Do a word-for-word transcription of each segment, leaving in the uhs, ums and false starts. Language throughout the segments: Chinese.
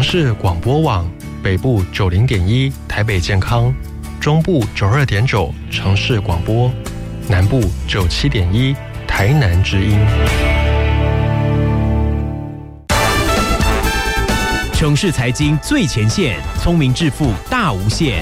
市广播网，北部九零点一台北健康，中部九二点九城市广播，南部九七点一台南之音。 城市财经最前线，聪明致富大无限。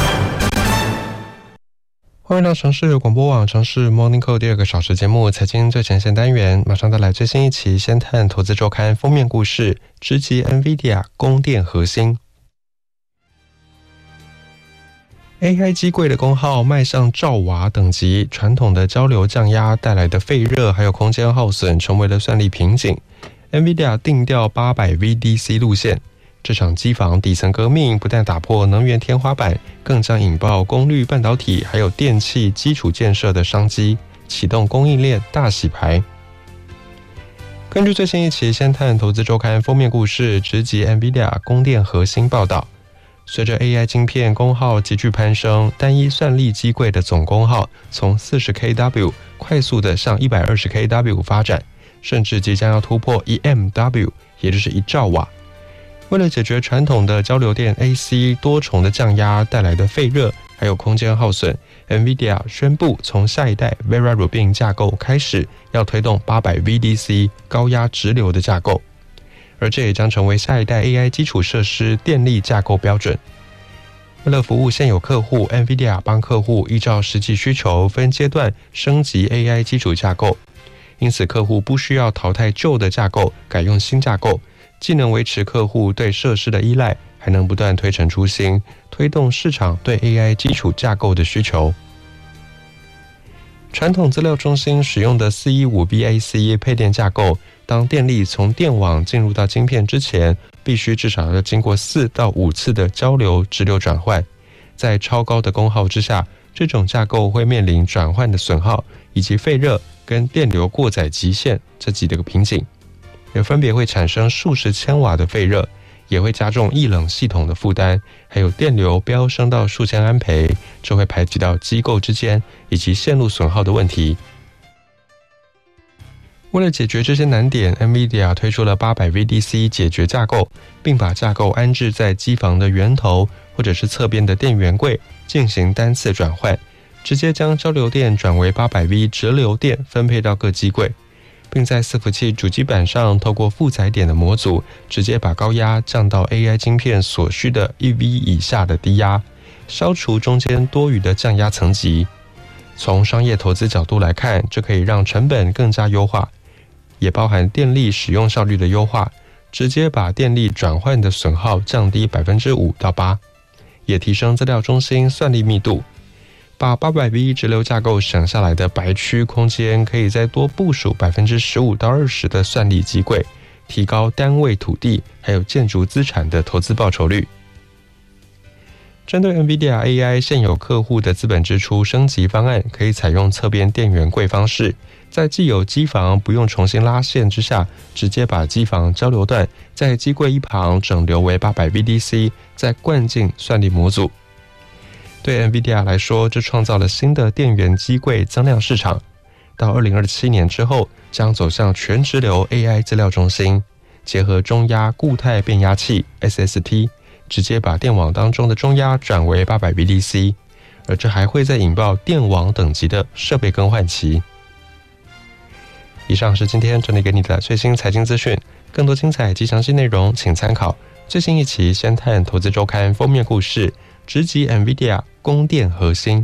欢迎到城市广播网城市 Morning Call 第二个小时节目财经最前线单元，马上带来最新一期先探投资周刊封面故事，直击 NVIDIA 供电核心。A I 机柜的功耗迈向兆瓦等级，传统的交流降压带来的废热还有空间耗损成为了算力瓶颈。NVIDIA 定调八百 V D C 路线，这场机房底层革命不但打破能源天花板，更将引爆功率半导体还有电气基础建设的商机，启动供应链大洗牌。根据最新一期先探投资周刊封面故事，直击 NVIDIA 供电核心报道，随着 A I 晶片功耗急剧攀升，单一算力机柜的总功耗从 四十 k W 快速的向 一百二十 k W 发展，甚至即将要突破 一 M W， 也就是一兆瓦。为了解决传统的交流电 A C 多重的降压带来的废热还有空间耗损， NVIDIA 宣布从下一代 Vera Rubin 架构开始，要推动八百 V D C 高压直流的架构，而这也将成为下一代 A I 基础设施电力架构标准。为了服务现有客户， NVIDIA 帮客户依照实际需求分阶段升级 A I 基础架构，因此客户不需要淘汰旧的架构，改用新架构，既能维持客户对设施的依赖，还能不断推陈出新，推动市场对 A I 基础架构的需求。传统资料中心使用的四一五 V A C 配电架构，当电力从电网进入到晶片之前，必须至少要经过四到五次的交流直流转换。在超高的功耗之下，这种架构会面临转换的损耗，以及废热跟电流过载极限这几个瓶颈，也分别会产生数十千瓦的废热，也会加重液冷系统的负担，还有电流飙升到数千安培，这会排挤到机构之间以及线路损耗的问题。为了解决这些难点， NVIDIA 推出了八百 V D C 解决架构，并把架构安置在机房的源头或者是侧边的电源柜，进行单次转换，直接将交流电转为八百 V 直流电分配到各机柜，并在伺服器主机板上透过负载点的模组，直接把高压降到 A I 晶片所需的 一 V 以下的低压，消除中间多余的降压层级。从商业投资角度来看，这可以让成本更加优化，也包含电力使用效率的优化，直接把电力转换的损耗降低 百分之五到八， 也提升资料中心算力密度。把八百 V 直流架构省下来的白区空间，可以再多部署 百分之十五到二十 的算力机柜，提高单位土地还有建筑资产的投资报酬率。针对 NVIDIA A I 现有客户的资本支出升级方案，可以采用侧边电源柜方式，在既有机房不用重新拉线之下，直接把机房交流段在机柜一旁整流为 八百 V D C， 再灌进算力模组。对 NVIDIA 来说，这创造了新的电源机柜增量市场。到二零二七年之后，将走向全直流 A I 资料中心，结合中压固态变压器 S S T， 直接把电网当中的中压转为 八百 V D C， 而这还会再引爆电网等级的设备更换期。以上是今天整理给你的最新财经资讯，更多精彩及详细内容请参考最新一期先探投资周刊封面故事，直击 NVIDIA 供电核心。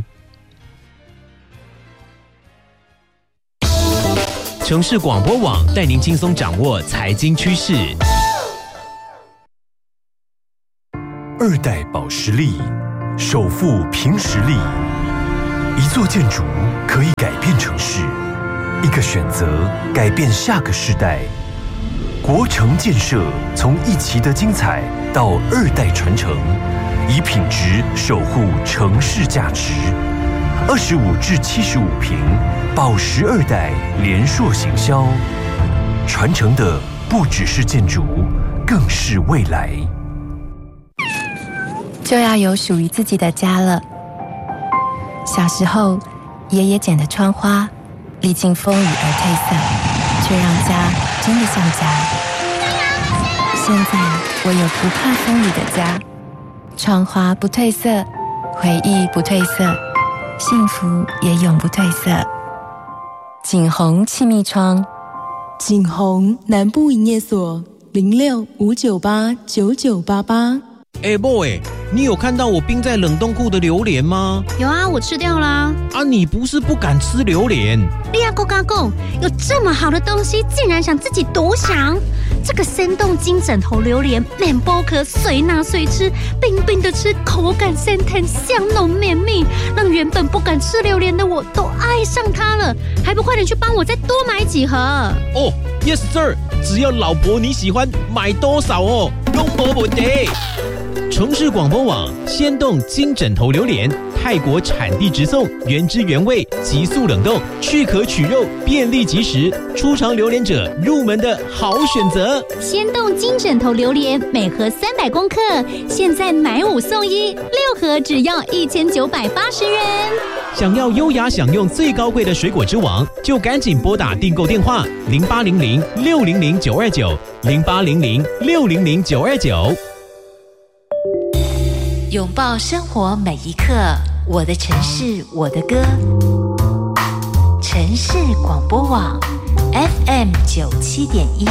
城市广播网带您轻松掌握财经趋势。 二代保时力，首富凭实力。一座建筑可以改变城市，一个选择改变下个世代。国城建设从一期的精彩到二代传承，以品质守护城市价值。二十五至七十五平，保时二代联硕行销，传承的不只是建筑，更是未来。 就要有属于自己的家了。小时候，爷爷剪的窗花，历经风雨而褪色，却让家真的像家。现在我有不怕风雨的家。窗花不褪色，回忆不褪色，幸福也永不褪色。景宏气密窗， 景宏南部营业所零六五九八九九八八。 哎、欸、boy， 你有看到我冰在冷冻库的榴莲吗？ 有啊，我吃掉啦。 啊，你不是不敢吃榴莲？ 利亚够嘎够，有这么好的东西，竟然想自己独享？这个生动金枕头榴莲，免剥壳，随拿随吃，冰冰的吃，口感鲜甜，香浓绵密，让原本不敢吃榴莲的我都爱上它了。还不快点去帮我再多买几盒？ 哦 ，Yes sir， 只要老婆你喜欢，买多少哦，都没问题。城市广播网鲜冻金枕头榴莲，泰国产地直送，原汁原味，急速冷冻，去壳取肉，便利即食，初尝榴莲者入门的好选择。 鲜冻金枕头榴莲每盒三百公克，现在买五送一，六盒只要一千九百八十元。 想要优雅享用最高贵的水果之王，就赶紧拨打订购电话零八零零六零零九二九零八零零六零零九二九。 拥抱生活每一刻，我的城市，我的歌。城市广播网 F M 九七点一。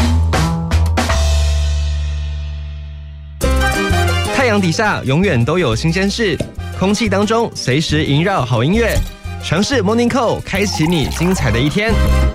太阳底下永远都有新鲜事，空气当中随时萦绕好音乐。城市 Morning Call， 开启你精彩的一天。